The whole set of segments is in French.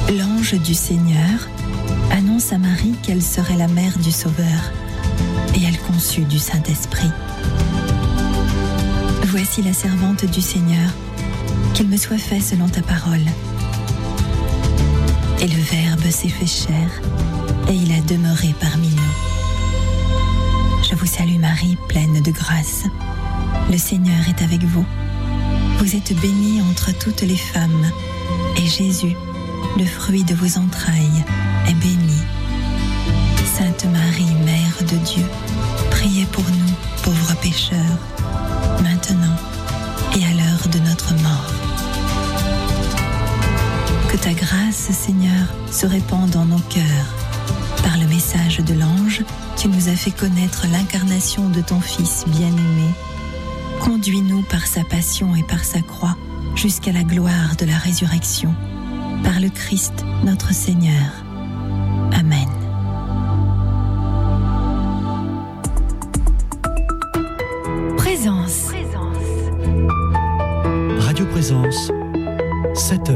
L'ange du Seigneur annonce à Marie qu'elle serait la mère du Sauveur, et elle conçut du Saint-Esprit. Voici la servante du Seigneur, qu'il me soit fait selon ta parole. Et le Verbe s'est fait chair, et il a demeuré parmi nous. Je vous salue Marie, pleine de grâce. Le Seigneur est avec vous. Vous êtes bénie entre toutes les femmes, et Jésus, le fruit de vos entrailles, est béni. Sainte Marie, Mère de Dieu, priez pour nous, pauvres pécheurs, maintenant et à l'heure de notre mort. Que ta grâce, Seigneur, se répande dans nos cœurs. Par le message de l'ange, tu nous as fait connaître l'incarnation de ton Fils bien-aimé. Conduis-nous par sa passion et par sa croix jusqu'à la gloire de la résurrection. Par le Christ, notre Seigneur. Amen. Présence. Radio Présence, 7h.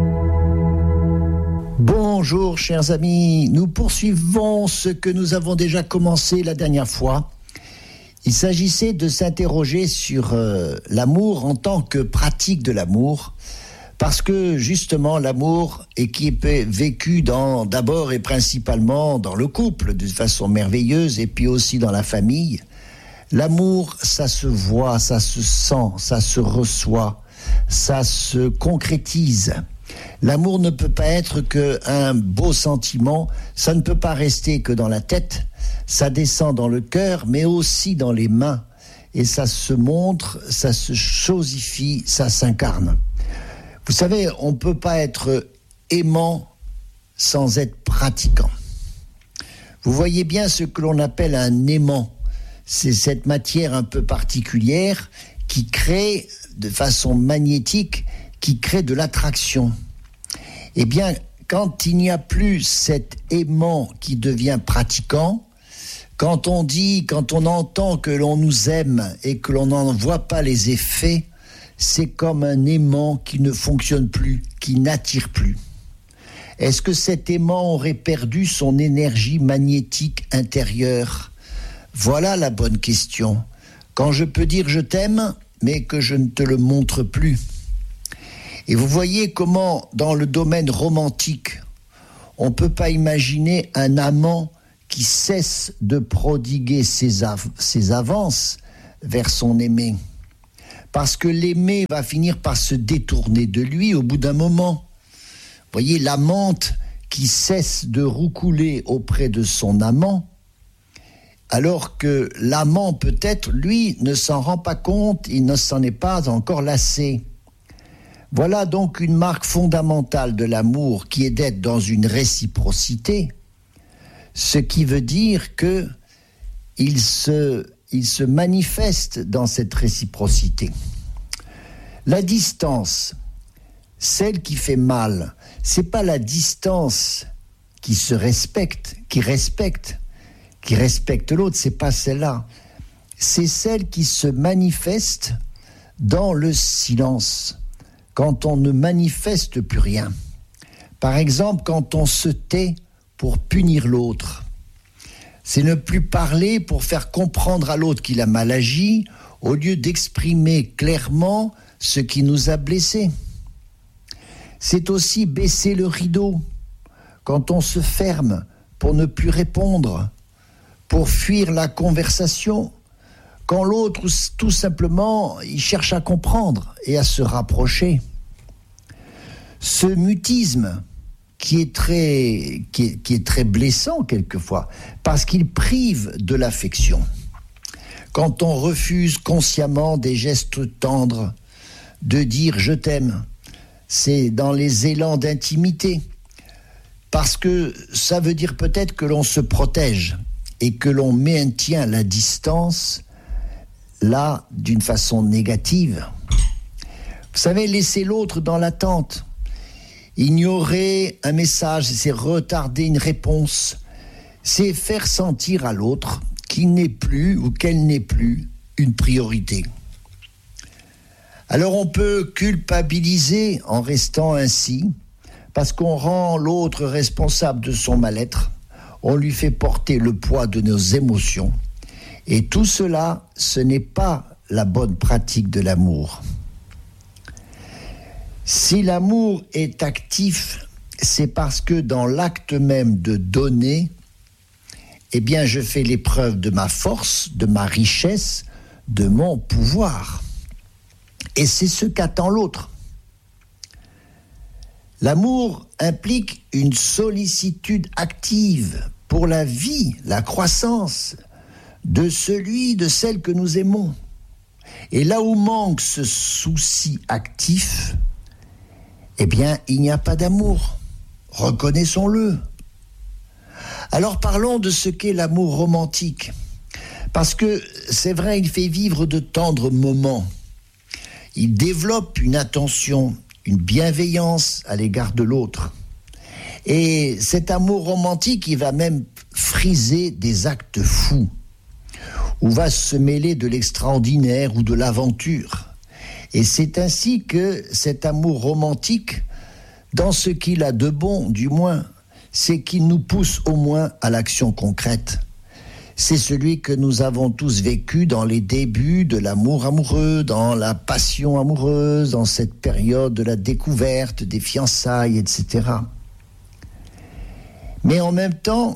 Bonjour chers amis, nous poursuivons ce que nous avons déjà commencé la dernière fois. Il s'agissait de s'interroger sur l'amour en tant que pratique de l'amour, parce que justement l'amour est vécu d'abord et principalement dans le couple de façon merveilleuse et puis aussi dans la famille. L'amour, ça se voit, ça se sent, ça se reçoit, ça se concrétise. L'amour ne peut pas être qu'un beau sentiment, ça ne peut pas rester que dans la tête, ça descend dans le cœur, mais aussi dans les mains. Et ça se montre, ça se chosifie, ça s'incarne. Vous savez, on ne peut pas être aimant sans être pratiquant. Vous voyez bien ce que l'on appelle un aimant. C'est cette matière un peu particulière qui crée de façon magnétique, qui crée de l'attraction. Eh bien, quand il n'y a plus cet aimant qui devient pratiquant, quand on entend que l'on nous aime et que l'on n'en voit pas les effets, c'est comme un aimant qui ne fonctionne plus, qui n'attire plus. Est-ce que cet aimant aurait perdu son énergie magnétique intérieure ? Voilà la bonne question. Quand je peux dire je t'aime, mais que je ne te le montre plus. Et vous voyez comment, dans le domaine romantique, on ne peut pas imaginer un amant qui cesse de prodiguer ses avances vers son aimé. Parce que l'aimé va finir par se détourner de lui au bout d'un moment. Vous voyez, l'amante qui cesse de roucouler auprès de son amant, alors que l'amant, peut-être, lui, ne s'en rend pas compte, il ne s'en est pas encore lassé. Voilà donc une marque fondamentale de l'amour qui est d'être dans une réciprocité, ce qui veut dire qu'il se manifeste dans cette réciprocité. La distance, celle qui fait mal, c'est pas la distance qui se respecte, qui respecte l'autre, c'est pas celle-là. C'est celle qui se manifeste dans le silence, quand on ne manifeste plus rien. Par exemple, quand on se tait pour punir l'autre. C'est ne plus parler pour faire comprendre à l'autre qu'il a mal agi, au lieu d'exprimer clairement ce qui nous a blessés. C'est aussi baisser le rideau, quand on se ferme pour ne plus répondre, pour fuir la conversation, quand l'autre, tout simplement, il cherche à comprendre et à se rapprocher. Ce mutisme qui est très blessant quelquefois, parce qu'il prive de l'affection. Quand on refuse consciemment des gestes tendres, de dire « je t'aime », c'est dans les élans d'intimité, parce que ça veut dire peut-être que l'on se protège et que l'on maintient la distance, là, d'une façon négative. Vous savez, laisser l'autre dans l'attente, ignorer un message, c'est retarder une réponse, c'est faire sentir à l'autre qu'il n'est plus ou qu'elle n'est plus une priorité. Alors on peut culpabiliser en restant ainsi, parce qu'on rend l'autre responsable de son mal-être, on lui fait porter le poids de nos émotions. Et tout cela, ce n'est pas la bonne pratique de l'amour. Si l'amour est actif, c'est parce que dans l'acte même de donner, eh bien, je fais l'épreuve de ma force, de ma richesse, de mon pouvoir. Et c'est ce qu'attend l'autre. L'amour implique une sollicitude active pour la vie, la croissance de celui, de celle que nous aimons. Et là où manque ce souci actif, eh bien, il n'y a pas d'amour. Reconnaissons-le. Alors parlons de ce qu'est l'amour romantique. Parce que c'est vrai, il fait vivre de tendres moments. Il développe une attention, une bienveillance à l'égard de l'autre. Et cet amour romantique, il va même friser des actes fous, où va se mêler de l'extraordinaire ou de l'aventure. Et c'est ainsi que cet amour romantique, dans ce qu'il a de bon, du moins, c'est qu'il nous pousse au moins à l'action concrète. C'est celui que nous avons tous vécu dans les débuts de l'amour amoureux, dans la passion amoureuse, dans cette période de la découverte, des fiançailles, etc. Mais en même temps,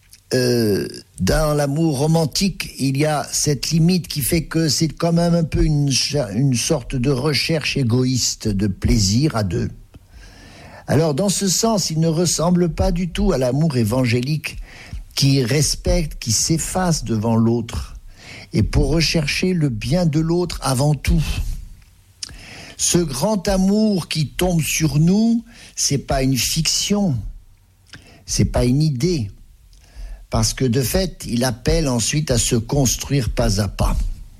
dans l'amour romantique, il y a cette limite qui fait que c'est quand même un peu une sorte de recherche égoïste de plaisir à deux. Alors, dans ce sens, il ne ressemble pas du tout à l'amour évangélique qui respecte, qui s'efface devant l'autre, et pour rechercher le bien de l'autre avant tout. Ce grand amour qui tombe sur nous, c'est pas une fiction, c'est pas une idée, parce que de fait, il appelle ensuite à se construire pas à pas.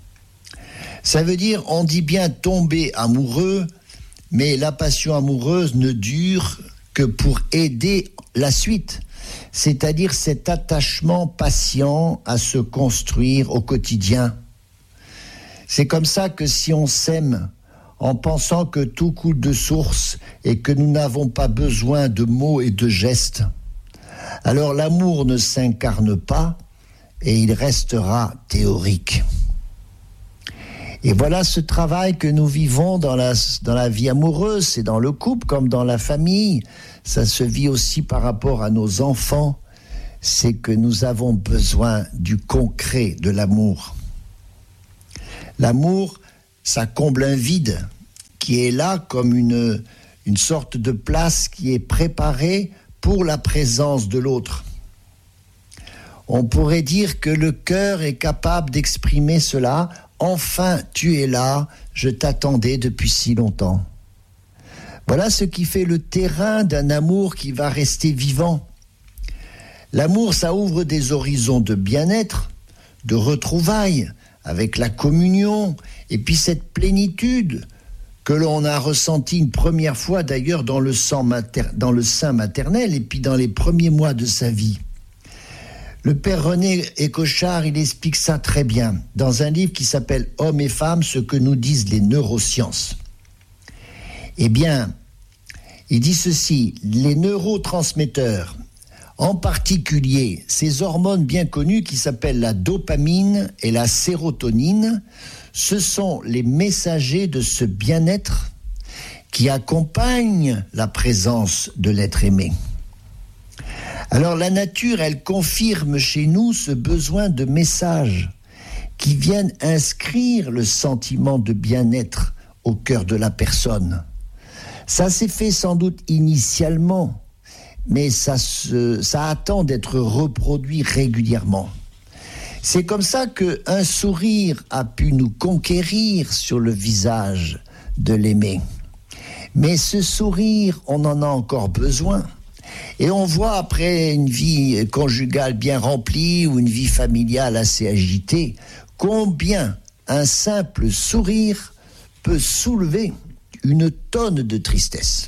Ça veut dire, on dit bien tomber amoureux, mais la passion amoureuse ne dure que pour aider la suite, c'est-à-dire cet attachement patient à se construire au quotidien. C'est comme ça que si on s'aime en pensant que tout coule de source et que nous n'avons pas besoin de mots et de gestes, alors l'amour ne s'incarne pas et il restera théorique. Et voilà ce travail que nous vivons dans la vie amoureuse, c'est dans le couple comme dans la famille. Ça se vit aussi par rapport à nos enfants. C'est que nous avons besoin du concret de l'amour. L'amour, ça comble un vide qui est là comme une sorte de place qui est préparée pour la présence de l'autre. On pourrait dire que le cœur est capable d'exprimer cela. Enfin, tu es là, je t'attendais depuis si longtemps. Voilà ce qui fait le terrain d'un amour qui va rester vivant. L'amour, ça ouvre des horizons de bien-être, de retrouvailles, avec la communion, et puis cette plénitude que l'on a ressentie une première fois d'ailleurs dans le sein maternel, et puis dans les premiers mois de sa vie. Le père René Écochard, il explique ça très bien dans un livre qui s'appelle « Hommes et femmes, ce que nous disent les neurosciences ». Eh bien, il dit ceci, les neurotransmetteurs, en particulier ces hormones bien connues qui s'appellent la dopamine et la sérotonine, ce sont les messagers de ce bien-être qui accompagnent la présence de l'être aimé. Alors la nature, elle confirme chez nous ce besoin de messages qui viennent inscrire le sentiment de bien-être au cœur de la personne. Ça s'est fait sans doute initialement, mais ça attend d'être reproduit régulièrement. C'est comme ça qu'un sourire a pu nous conquérir sur le visage de l'aimé. Mais ce sourire, on en a encore besoin. Et on voit après une vie conjugale bien remplie ou une vie familiale assez agitée, combien un simple sourire peut soulever une tonne de tristesse.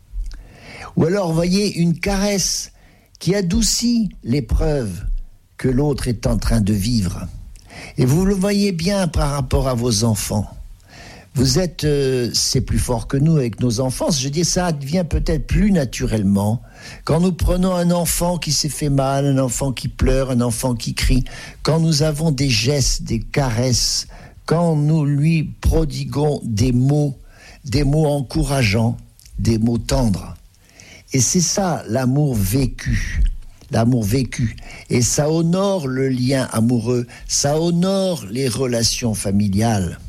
Ou alors, voyez, une caresse qui adoucit l'épreuve que l'autre est en train de vivre. Et vous le voyez bien par rapport à vos enfants. c'est plus fort que nous avec nos enfants. Je dis, ça devient peut-être plus naturellement quand nous prenons un enfant qui s'est fait mal, un enfant qui pleure, un enfant qui crie, quand nous avons des gestes, des caresses, quand nous lui prodiguons des mots encourageants, des mots tendres. Et c'est ça l'amour vécu. L'amour vécu. Et ça honore le lien amoureux, ça honore les relations familiales.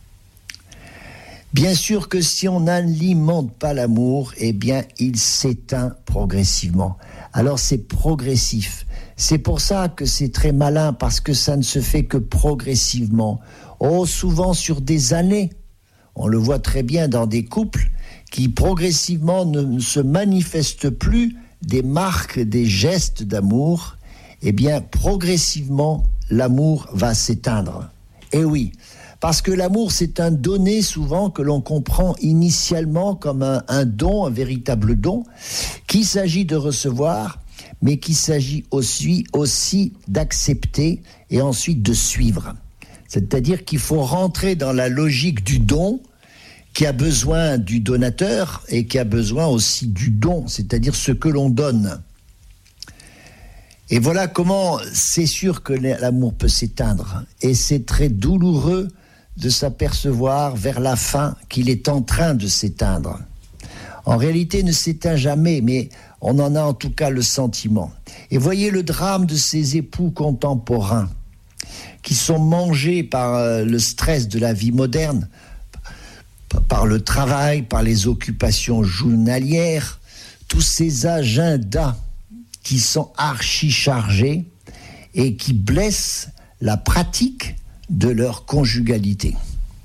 Bien sûr que si on n'alimente pas l'amour, eh bien, il s'éteint progressivement. Alors c'est progressif. C'est pour ça que c'est très malin, parce que ça ne se fait que progressivement. Oh, souvent sur des années. On le voit très bien dans des couples qui progressivement ne se manifestent plus des marques, des gestes d'amour. Eh bien, progressivement, l'amour va s'éteindre. Et oui, parce que l'amour, c'est un donné souvent que l'on comprend initialement comme un don, un véritable don, qu'il s'agit de recevoir, mais qu'il s'agit aussi d'accepter et ensuite de suivre. C'est-à-dire qu'il faut rentrer dans la logique du don, qui a besoin du donateur et qui a besoin aussi du don, c'est-à-dire ce que l'on donne. Et voilà comment c'est sûr que l'amour peut s'éteindre. Et c'est très douloureux de s'apercevoir vers la fin qu'il est en train de s'éteindre. En réalité, il ne s'éteint jamais, mais on en a en tout cas le sentiment. Et voyez le drame de ces époux contemporains qui sont mangés par le stress de la vie moderne, par le travail, par les occupations journalières, tous ces agendas qui sont archi-chargés et qui blessent la pratique de leur conjugalité.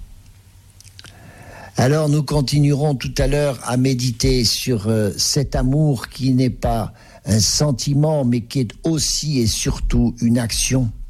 Alors nous continuerons tout à l'heure à méditer sur cet amour qui n'est pas un sentiment, mais qui est aussi et surtout une action.